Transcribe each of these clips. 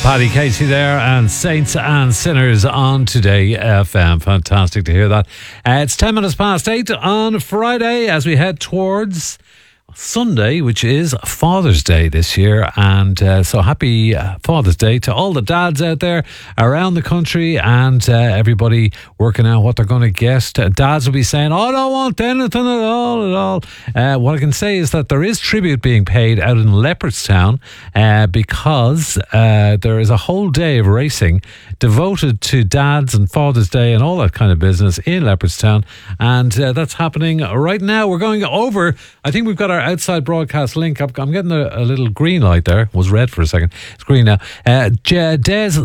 Paddy Casey there, and Saints and Sinners on Today FM. Fantastic to hear that. It's 10 minutes past 8 on Friday as we head towards Sunday, which is Father's Day this year, and so happy Father's Day to all the dads out there around the country and everybody working out what they're going to get. Dads will be saying, "Oh, I don't want anything at all. What I can say is that there is tribute being paid out in Leopardstown because there is a whole day of racing devoted to dads and Father's Day and all that kind of business in Leopardstown, and that's happening right now. We're going over, I think we've got our outside broadcast link. I'm getting a little green light there. It was red for a second. It's green now. Des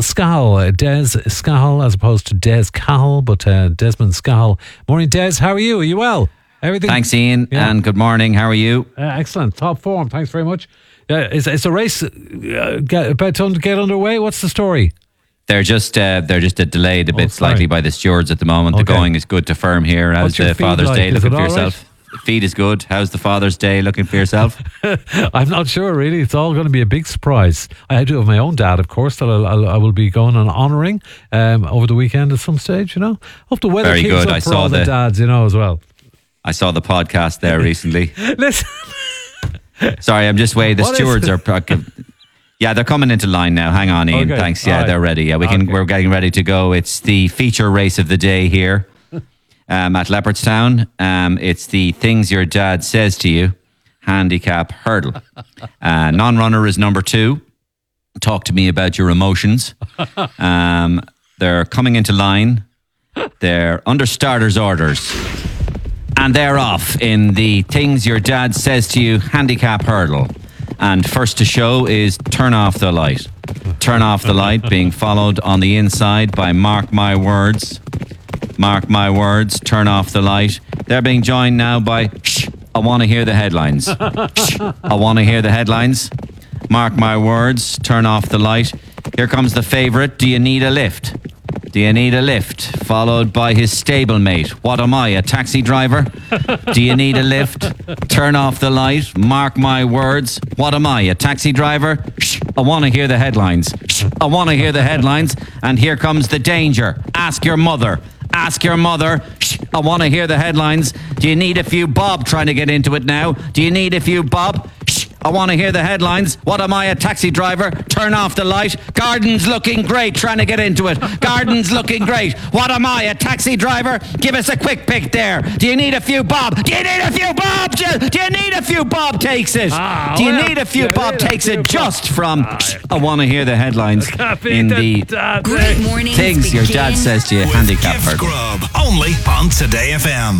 Scahill as opposed to Des Cahill, but Desmond Scahill. Morning, Des. How are you? Are you well? Everything? Thanks, Ian, and good morning. How are you? Excellent. Top form. Thanks very much. It's a race about to get underway. What's the story? They're just delayed a bit slightly by the stewards at the moment. Okay. The going is good to firm here. How's the Father's Day looking for yourself? Right? Feed is good. How's the Father's Day looking for yourself? I'm not sure, really. It's all going to be a big surprise. I do have my own dad, of course, that I will be going and honouring over the weekend at some stage, you know. Hope the weather keeps up for all the dads, you know, as well. I saw the podcast there recently. Listen. Sorry, I'm just waiting. The stewards are... Yeah, they're coming into line now. Hang on, Ian. Okay. Thanks. Yeah, they're ready. Yeah, we're getting ready to go. It's the feature race of the day here. At Leopardstown. It's the Things Your Dad Says to You handicap hurdle. Non-runner is number 2. Talk to me about your emotions. They're coming into line. They're under starter's orders. And they're off in the Things Your Dad Says to You handicap hurdle. And first to show is Turn Off the Light. Turn Off the Light being followed on the inside by Mark My Words. Mark My Words, Turn Off the Light. They're being joined now by Shh, I Want to Hear the Headlines. Shh, I Want to Hear the Headlines. Mark My Words, Turn Off the Light. Here comes the favourite, Do You Need a Lift? Do You Need a Lift? Followed by his stablemate, What Am I, a Taxi Driver? Do You Need a Lift? Turn Off the Light. Mark My Words, What Am I, a Taxi Driver? Shh, I Want to Hear the Headlines. Shh, I Want to Hear the Headlines. And here comes the danger, Ask Your Mother. Ask Your Mother. Shh, I Want to Hear the Headlines. Do you need a few bob trying to get into it now? Do you need a few bob? Shh, I Want to Hear the Headlines. What Am I, a Taxi Driver? Turn Off the Light. Garden's looking great trying to get into it. Garden's looking great. What Am I, a Taxi Driver? Give us a quick pick there. Do you need a few bob? Do you need a few bob? Do you need a few bob? Takes it. Do you need a few bob? Takes it just from Shh, I Want to Hear the Headlines in the Great Morning Things Your Dad Says to You handicap hurdle. Grub, only on Today FM.